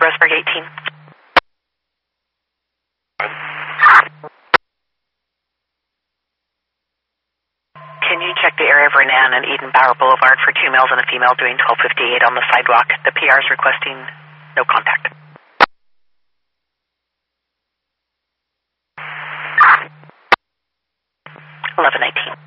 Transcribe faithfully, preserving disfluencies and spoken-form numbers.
Roseburg eighteen. Can you check the area of Renan and Eden Bauer Boulevard for two males and a female doing twelve fifty-eight on the sidewalk? The P R is requesting no contact. eleven nineteen.